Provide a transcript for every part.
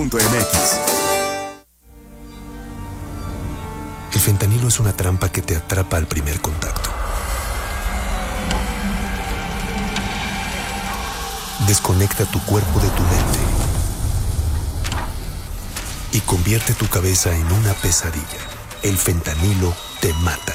El fentanilo es una trampa que te atrapa al primer contacto. Desconecta tu cuerpo de tu mente y convierte tu cabeza en una pesadilla. El fentanilo te mata.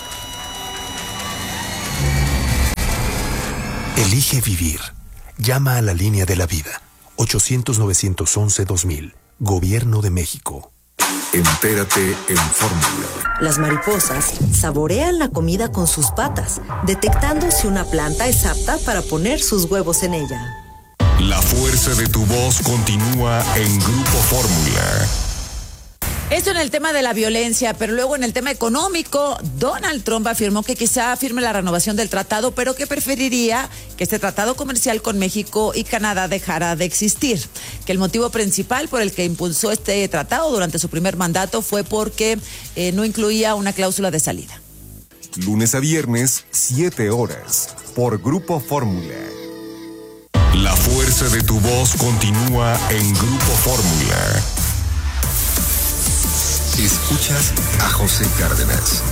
Elige vivir. Llama a la línea de la vida. 800-911-2000. Gobierno de México. Entérate en Fórmula. Las mariposas saborean la comida con sus patas, detectando si una planta es apta para poner sus huevos en ella. La fuerza de tu voz continúa en Grupo Fórmula. Esto en el tema de la violencia, pero luego en el tema económico, Donald Trump afirmó que quizá firme la renovación del tratado, pero que preferiría que este tratado comercial con México y Canadá dejara de existir. Que el motivo principal por el que impulsó este tratado durante su primer mandato fue porque no incluía una cláusula de salida. Lunes a viernes, 7 horas, por Grupo Fórmula. La fuerza de tu voz continúa en Grupo Fórmula. Escuchas a José Cárdenas.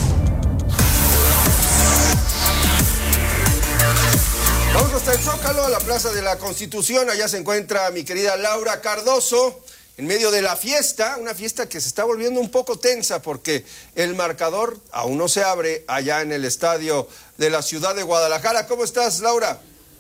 Vamos hasta el Zócalo, a la Plaza de la Constitución. Allá se encuentra mi querida Laura Cardoso, en medio de la fiesta, una fiesta que se está volviendo un poco tensa porque el marcador aún no se abre allá en el estadio de la ciudad de Guadalajara. ¿Cómo estás, Laura?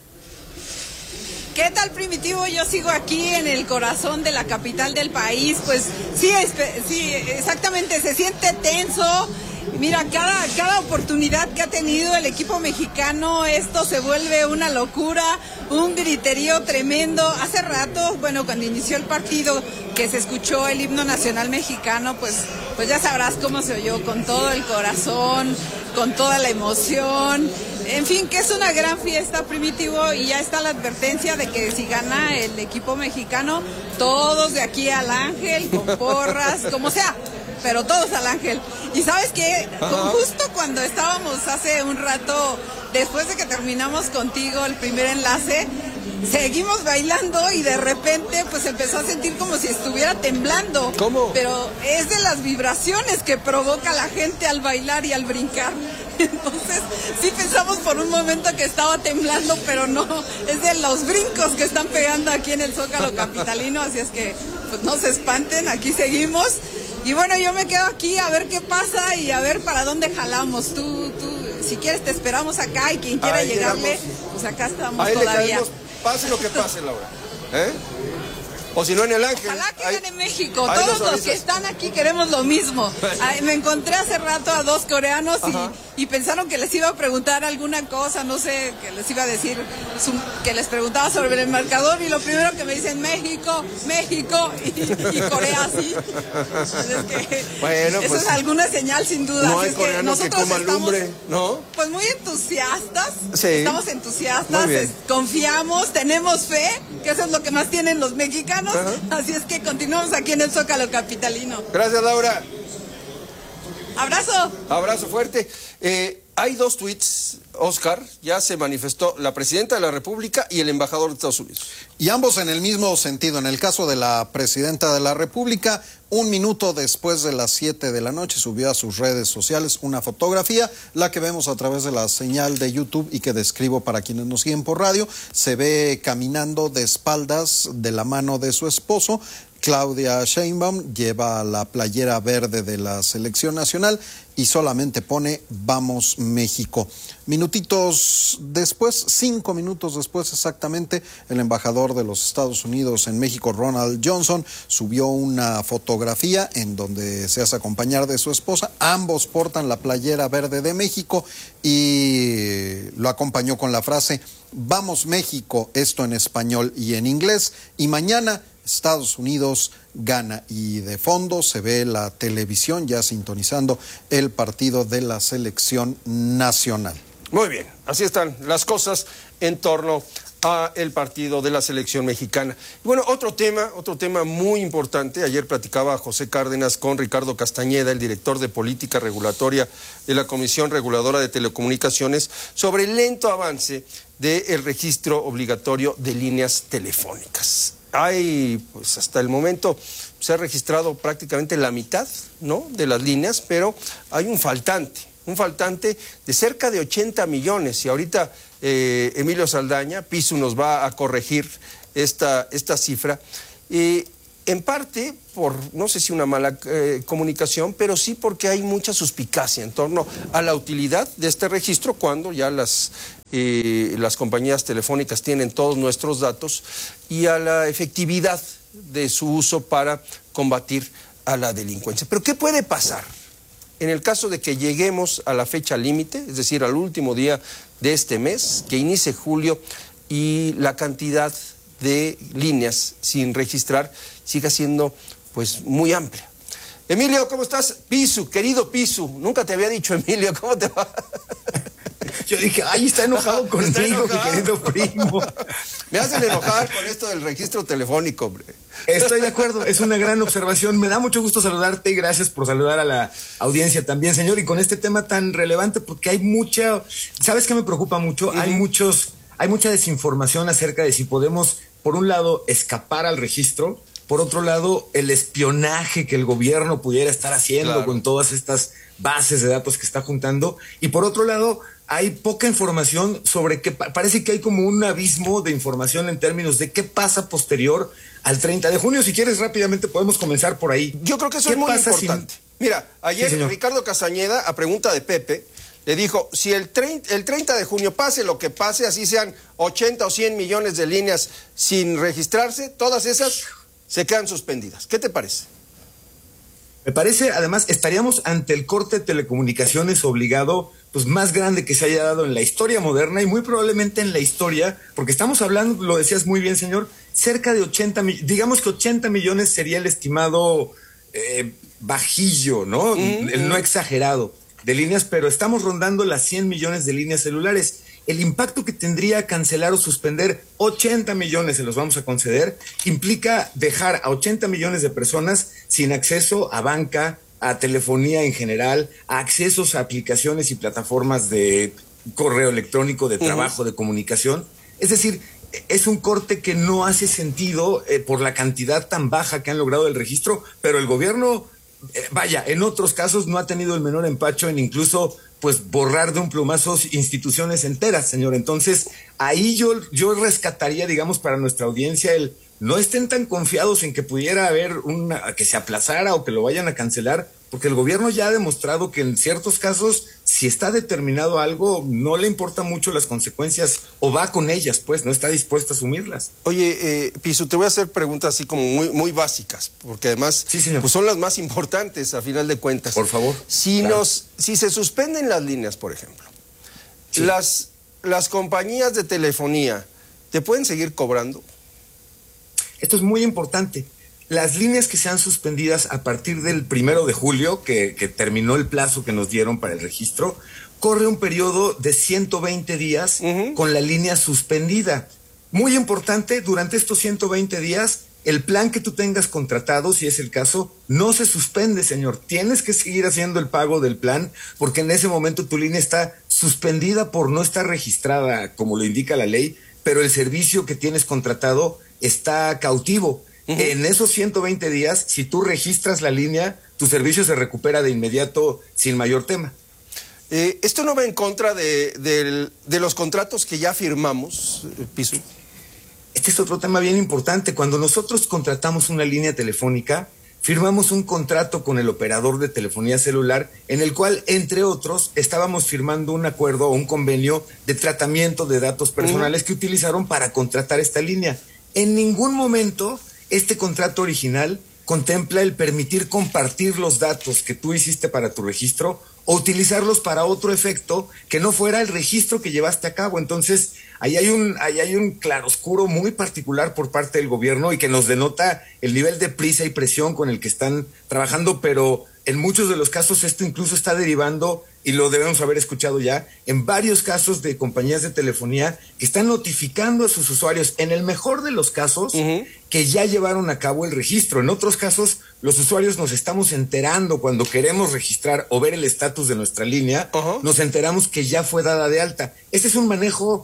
¿Qué tal, Primitivo? Yo sigo aquí en el corazón de la capital del país. Pues sí, exactamente, se siente tenso. Mira, cada oportunidad que ha tenido el equipo mexicano, esto se vuelve una locura, un griterío tremendo. Hace rato, bueno, cuando inició el partido, que se escuchó el himno nacional mexicano, pues ya sabrás cómo se oyó, con todo el corazón, con toda la emoción. En fin, que es una gran fiesta, Primitivo, y ya está la advertencia de que si gana el equipo mexicano, todos de aquí al Ángel, con porras, como sea, pero todos al Ángel. Y ¿sabes qué? Justo cuando estábamos hace un rato, después de que terminamos contigo el primer enlace, seguimos bailando y de repente pues empezó a sentir como si estuviera temblando. ¿Cómo? Pero es de las vibraciones que provoca la gente al bailar y al brincar. Entonces sí pensamos por un momento que estaba temblando, pero no, es de los brincos que están pegando aquí en el Zócalo capitalino, así es que pues no se espanten, aquí seguimos. Y bueno, yo me quedo aquí a ver qué pasa y a ver para dónde jalamos. Tú, si quieres te esperamos acá y quien quiera ahí llegarle, llegamos. Pues acá estamos ahí todavía. Pase lo que pase, Laura. O si no, en el Ángel. Ojalá que gane México. Todos los que están aquí queremos lo mismo. Me encontré hace rato a dos coreanos y pensaron que les iba a preguntar alguna cosa, no sé, que les iba a decir, que les preguntaba sobre el marcador, y lo primero que me dicen, México, y Corea así. Es que bueno, pues, eso es alguna señal sin duda. No hay es coreano que nosotros que coma estamos, lumbre, ¿no? Pues muy entusiastas, sí. Estamos entusiastas, confiamos, tenemos fe, que eso es lo que más tienen los mexicanos. Así es que continuamos aquí en el Zócalo capitalino. Gracias, Laura. Abrazo. Abrazo fuerte. Hay dos tweets, Oscar, ya se manifestó la presidenta de la República y el embajador de Estados Unidos. Y ambos en el mismo sentido. En el caso de la presidenta de la República, 1 minuto después de las 7 de la noche subió a sus redes sociales una fotografía, la que vemos a través de la señal de YouTube y que describo para quienes nos siguen por radio. Se ve caminando de espaldas de la mano de su esposo. Claudia Sheinbaum lleva la playera verde de la selección nacional y solamente pone Vamos México. Minutitos después, 5 minutos después exactamente, el embajador de los Estados Unidos en México, Ronald Johnson, subió una fotografía en donde se hace acompañar de su esposa. Ambos portan la playera verde de México y lo acompañó con la frase Vamos México, esto en español y en inglés, y mañana Estados Unidos gana. Y de fondo se ve la televisión ya sintonizando el partido de la selección nacional. Muy bien, así están las cosas en torno a el partido de la selección mexicana. Y bueno, otro tema muy importante. Ayer platicaba José Cárdenas con Ricardo Castañeda, el director de política regulatoria de la Comisión Reguladora de Telecomunicaciones, sobre el lento avance del registro obligatorio de líneas telefónicas. hay, pues hasta el momento se ha registrado prácticamente la mitad, ¿no?, de las líneas, pero hay un faltante de cerca de 80 millones. Y ahorita Emilio Saldaña, Pisu, nos va a corregir esta cifra. En parte por, no sé si una mala comunicación, pero sí porque hay mucha suspicacia en torno a la utilidad de este registro cuando ya las compañías telefónicas tienen todos nuestros datos, y a la efectividad de su uso para combatir a la delincuencia. Pero ¿qué puede pasar en el caso de que lleguemos a la fecha límite, es decir, al último día de este mes, que inicie julio, y la cantidad de líneas sin registrar siga siendo pues muy amplia? Emilio, ¿cómo estás? Pisu, querido Pisu, nunca te había dicho Emilio, ¿cómo te va? Yo dije, ay, está enojado conmigo, mi querido primo. Me hacen enojar con esto del registro telefónico, hombre. Estoy de acuerdo, es una gran observación. Me da mucho gusto saludarte y gracias por saludar a la audiencia también, señor. Y con este tema tan relevante, porque hay mucha... ¿Sabes qué me preocupa mucho? Hay mucha desinformación acerca de si podemos, por un lado, escapar al registro, por otro lado, el espionaje que el gobierno pudiera estar haciendo con todas estas bases de datos que está juntando, y por otro lado, hay poca información sobre que parece que hay como un abismo de información en términos de qué pasa posterior al 30 de junio. Si quieres, rápidamente podemos comenzar por ahí. Yo creo que eso es muy importante. Mira, ayer Ricardo Castañeda, a pregunta de Pepe, le dijo, si el 30 de junio pase lo que pase, así sean 80 o 100 millones de líneas sin registrarse, todas esas se quedan suspendidas. ¿Qué te parece? Me parece, además, estaríamos ante el corte de telecomunicaciones obligado, pues más grande que se haya dado en la historia moderna, y muy probablemente en la historia, porque estamos hablando, lo decías muy bien, señor, cerca de 80 millones, digamos que 80 millones sería el estimado bajillo, ¿no? El no exagerado de líneas, pero estamos rondando las 100 millones de líneas celulares. El impacto que tendría cancelar o suspender 80 millones, se los vamos a conceder, implica dejar a 80 millones de personas sin acceso a banca, a telefonía en general, a accesos a aplicaciones y plataformas de correo electrónico, de trabajo, de comunicación. Es decir, es un corte que no hace sentido por la cantidad tan baja que han logrado el registro, pero el gobierno, en otros casos no ha tenido el menor empacho en incluso pues borrar de un plumazo instituciones enteras, señor. Entonces, ahí yo rescataría, digamos, para nuestra audiencia no estén tan confiados en que pudiera haber que se aplazara o que lo vayan a cancelar, porque el gobierno ya ha demostrado que en ciertos casos, si está determinado algo, no le importa mucho las consecuencias o va con ellas, pues, no está dispuesto a asumirlas. Oye, Pisu, te voy a hacer preguntas así como muy, muy básicas, porque además pues son las más importantes a final de cuentas. Por favor. Si se suspenden las líneas, por ejemplo, las compañías de telefonía, ¿te pueden seguir cobrando? Esto es muy importante. Las líneas que sean suspendidas a partir del 1 de julio, que terminó el plazo que nos dieron para el registro, corre un periodo de 120 días con la línea suspendida. Muy importante, durante estos 120 días, el plan que tú tengas contratado, si es el caso, no se suspende, señor. Tienes que seguir haciendo el pago del plan, porque en ese momento tu línea está suspendida por no estar registrada, como lo indica la ley, pero el servicio que tienes contratado está cautivo. En esos 120 días, si tú registras la línea, tu servicio se recupera de inmediato sin mayor tema. ¿Esto no va en contra de los contratos que ya firmamos, Pisu? Este es otro tema bien importante. Cuando nosotros contratamos una línea telefónica, firmamos un contrato con el operador de telefonía celular en el cual, entre otros, estábamos firmando un acuerdo o un convenio de tratamiento de datos personales que utilizaron para contratar esta línea. En ningún momento este contrato original contempla el permitir compartir los datos que tú hiciste para tu registro o utilizarlos para otro efecto que no fuera el registro que llevaste a cabo. Entonces, ahí hay un claroscuro muy particular por parte del gobierno y que nos denota el nivel de prisa y presión con el que están trabajando, pero en muchos de los casos esto incluso está derivando, y lo debemos haber escuchado ya, en varios casos de compañías de telefonía que están notificando a sus usuarios, en el mejor de los casos, que ya llevaron a cabo el registro. En otros casos, los usuarios nos estamos enterando cuando queremos registrar o ver el estatus de nuestra línea, nos enteramos que ya fue dada de alta. Este es un manejo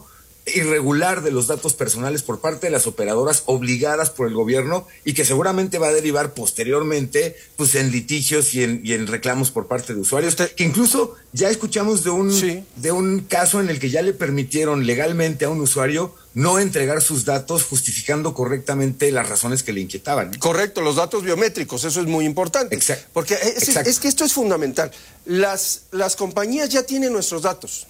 irregular de los datos personales por parte de las operadoras obligadas por el gobierno y que seguramente va a derivar posteriormente pues en litigios y en reclamos por parte de usuarios, que incluso ya escuchamos de un caso en el que ya le permitieron legalmente a un usuario no entregar sus datos justificando correctamente las razones que le inquietaban. Correcto, los datos biométricos, eso es muy importante. Exacto. Porque es que esto es fundamental. Las compañías ya tienen nuestros datos.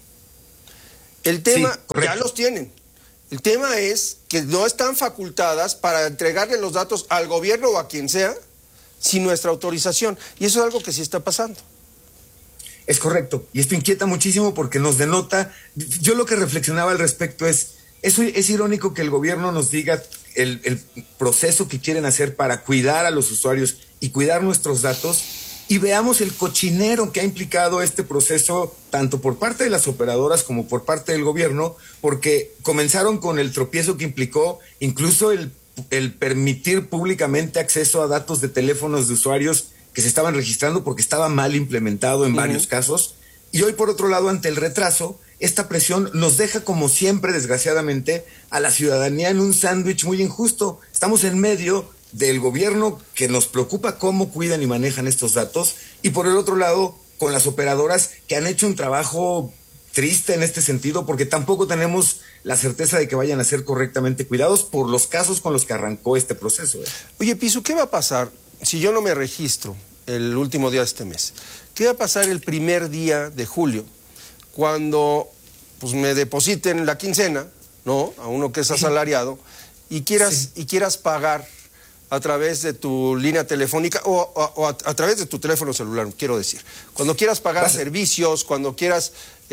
El tema, ya los tienen. El tema es que no están facultadas para entregarle los datos al gobierno o a quien sea sin nuestra autorización. Y eso es algo que sí está pasando. Es correcto. Y esto inquieta muchísimo porque nos denota. Yo lo que reflexionaba al respecto es irónico que el gobierno nos diga el proceso que quieren hacer para cuidar a los usuarios y cuidar nuestros datos, y veamos el cochinero que ha implicado este proceso tanto por parte de las operadoras como por parte del gobierno, porque comenzaron con el tropiezo que implicó incluso el permitir públicamente acceso a datos de teléfonos de usuarios que se estaban registrando porque estaba mal implementado en varios casos, y hoy por otro lado, ante el retraso, esta presión nos deja como siempre, desgraciadamente, a la ciudadanía en un sándwich muy injusto. Estamos en medio del gobierno que nos preocupa cómo cuidan y manejan estos datos, y por el otro lado con las operadoras que han hecho un trabajo triste en este sentido porque tampoco tenemos la certeza de que vayan a ser correctamente cuidados por los casos con los que arrancó este proceso. Oye, Pisu, ¿qué va a pasar si yo no me registro el último día de este mes? ¿Qué va a pasar el primer día de julio cuando pues me depositen la quincena, ¿no? A uno que es asalariado y quieras pagar a través de tu línea telefónica o a través de tu teléfono celular, quiero decir. Cuando quieras pagar servicios, cuando quieras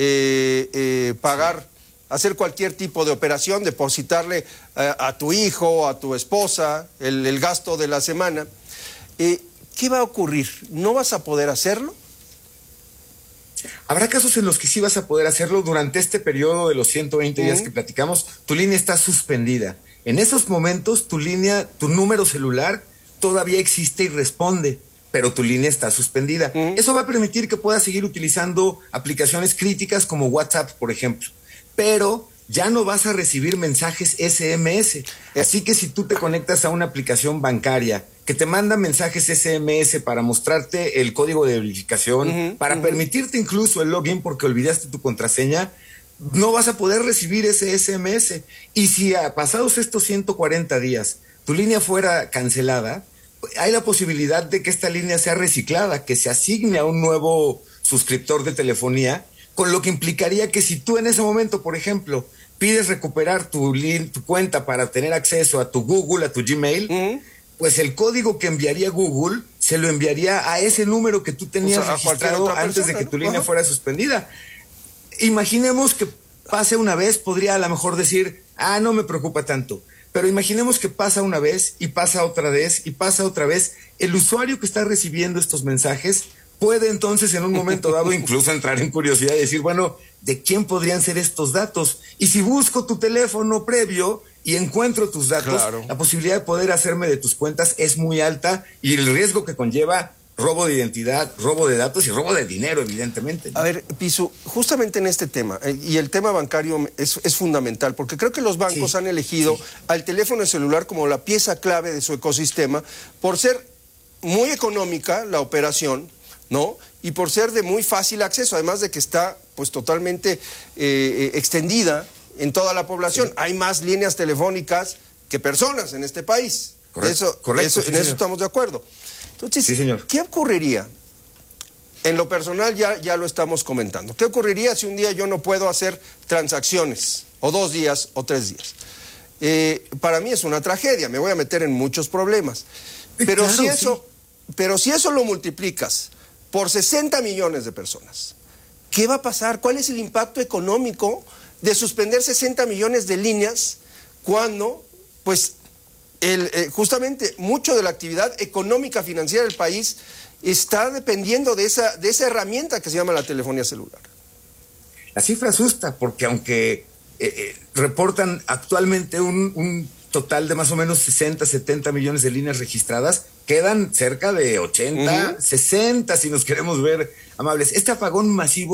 pagar, hacer cualquier tipo de operación, depositarle a tu hijo, a tu esposa, el gasto de la semana, ¿qué va a ocurrir? ¿No vas a poder hacerlo? Habrá casos en los que sí vas a poder hacerlo. Durante este periodo de los 120 días que platicamos, tu línea está suspendida. En esos momentos, tu número celular todavía existe y responde, pero tu línea está suspendida. Eso va a permitir que puedas seguir utilizando aplicaciones críticas como WhatsApp, por ejemplo, pero ya no vas a recibir mensajes SMS. Así que si tú te conectas a una aplicación bancaria que te manda mensajes SMS para mostrarte el código de verificación, para permitirte incluso el login porque olvidaste tu contraseña, no vas a poder recibir ese SMS. Y si pasados estos 140 días tu línea fuera cancelada, hay la posibilidad de que esta línea sea reciclada, que se asigne a un nuevo suscriptor de telefonía, con lo que implicaría que si tú en ese momento, por ejemplo, pides recuperar tu cuenta para tener acceso a tu Google, a tu Gmail, pues el código que enviaría Google se lo enviaría a ese número que tú tenías registrado antes de que tu línea fuera suspendida. Imaginemos que pase una vez, podría a lo mejor decir, no me preocupa tanto. Pero imaginemos que pasa una vez y pasa otra vez y pasa otra vez. El usuario que está recibiendo estos mensajes puede entonces en un momento dado incluso entrar en curiosidad y decir, bueno, ¿de quién podrían ser estos datos? Y si busco tu teléfono previo y encuentro tus datos, la posibilidad de poder hacerme de tus cuentas es muy alta y el riesgo que conlleva robo de identidad, robo de datos y robo de dinero, evidentemente. A ver, Pisu, justamente en este tema, y el tema bancario es fundamental, porque creo que los bancos han elegido al teléfono celular como la pieza clave de su ecosistema por ser muy económica la operación, ¿no? Y por ser de muy fácil acceso, además de que está pues totalmente extendida en toda la población. Hay más líneas telefónicas que personas en este país. Correcto. En eso estamos de acuerdo. Entonces, ¿qué ocurriría? En lo personal ya lo estamos comentando. ¿Qué ocurriría si un día yo no puedo hacer transacciones? O 2 días o 3 días. Para mí es una tragedia, me voy a meter en muchos problemas. Pero, claro, pero si eso lo multiplicas por 60 millones de personas, ¿qué va a pasar? ¿Cuál es el impacto económico de suspender 60 millones de líneas cuando, pues, justamente mucho de la actividad económica financiera del país está dependiendo de esa herramienta que se llama la telefonía celular? La cifra asusta porque aunque reportan actualmente un total de más o menos 60, 70 millones de líneas registradas, quedan cerca de 80, 60 si nos queremos ver amables. Este apagón masivo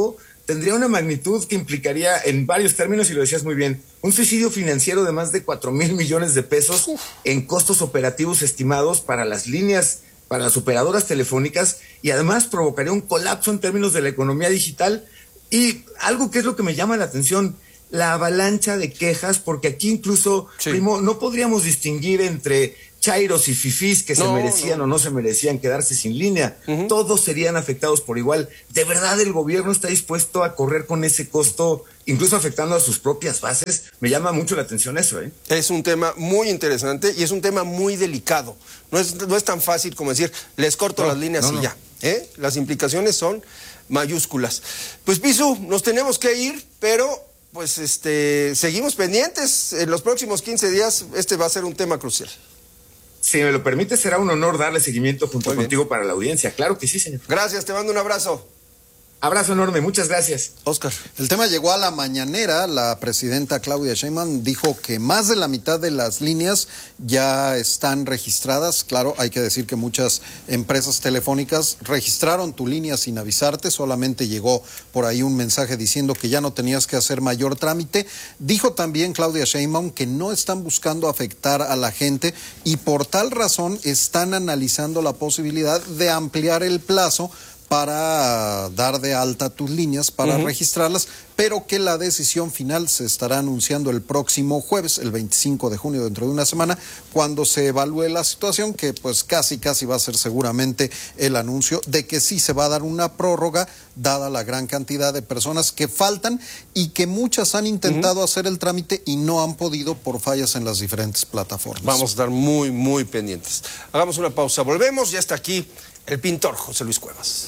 tendría una magnitud que implicaría en varios términos, y lo decías muy bien, un suicidio financiero de más de 4,000 millones de pesos en costos operativos estimados para las líneas, para las operadoras telefónicas, y además provocaría un colapso en términos de la economía digital. Y algo que es lo que me llama la atención, la avalancha de quejas, porque aquí incluso, Primo, no podríamos distinguir entre chairos y fifís que se merecían o no se merecían quedarse sin línea. Todos serían afectados por igual. ¿De verdad el gobierno está dispuesto a correr con ese costo, incluso afectando a sus propias bases? Me llama mucho la atención eso, ¿eh? Es un tema muy interesante y es un tema muy delicado. No es tan fácil como decir, les corto las líneas y ya. Las implicaciones son mayúsculas. Pues, Pisu, nos tenemos que ir, pero pues seguimos pendientes. En los próximos 15 días va a ser un tema crucial. Si me lo permite, será un honor darle seguimiento junto contigo para la audiencia. Claro que sí, señor. Gracias, te mando un abrazo. Abrazo enorme, muchas gracias. Oscar. El tema llegó a la mañanera. La presidenta Claudia Sheinbaum dijo que más de la mitad de las líneas ya están registradas. Claro, hay que decir que muchas empresas telefónicas registraron tu línea sin avisarte, solamente llegó por ahí un mensaje diciendo que ya no tenías que hacer mayor trámite. Dijo también Claudia Sheinbaum que no están buscando afectar a la gente y por tal razón están analizando la posibilidad de ampliar el plazo para dar de alta tus líneas, para registrarlas, pero que la decisión final se estará anunciando el próximo jueves, el 25 de junio, dentro de una semana, cuando se evalúe la situación, que pues casi va a ser seguramente el anuncio de que sí se va a dar una prórroga, dada la gran cantidad de personas que faltan y que muchas han intentado hacer el trámite y no han podido por fallas en las diferentes plataformas. Vamos a estar muy, muy pendientes. Hagamos una pausa, volvemos, ya está aquí el pintor José Luis Cuevas.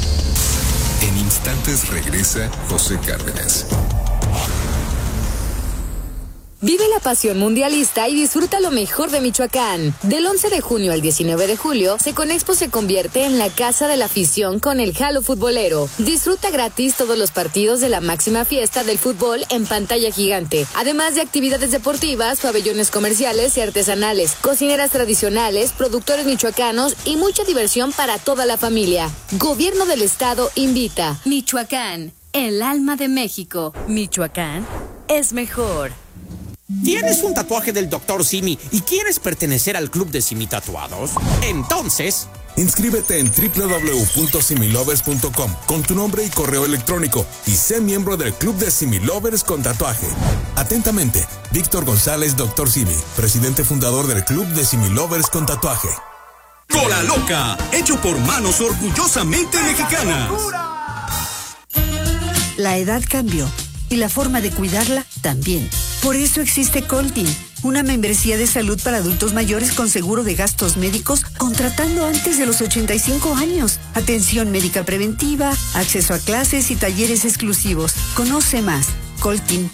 En instantes regresa José Cárdenas. Vive la pasión mundialista y disfruta lo mejor de Michoacán. Del 11 de junio al 19 de julio, Seconexpo se convierte en la casa de la afición con el Jalo Futbolero. Disfruta gratis todos los partidos de la máxima fiesta del fútbol en pantalla gigante, además de actividades deportivas, pabellones comerciales y artesanales, cocineras tradicionales, productores michoacanos y mucha diversión para toda la familia. Gobierno del Estado invita. Michoacán, el alma de México. Michoacán es mejor. ¿Tienes un tatuaje del Dr. Simi y quieres pertenecer al club de Simi Tatuados? Entonces, inscríbete en www.similovers.com con tu nombre y correo electrónico y sé miembro del club de Similovers con tatuaje. Atentamente, Víctor González, Dr. Simi, presidente fundador del club de Similovers con tatuaje. Cola Loca, hecho por manos orgullosamente mexicanas. La edad cambió y la forma de cuidarla también. Por eso existe Coltin, una membresía de salud para adultos mayores con seguro de gastos médicos, contratando antes de los 85 años. Atención médica preventiva, acceso a clases y talleres exclusivos. Conoce más. Coltin.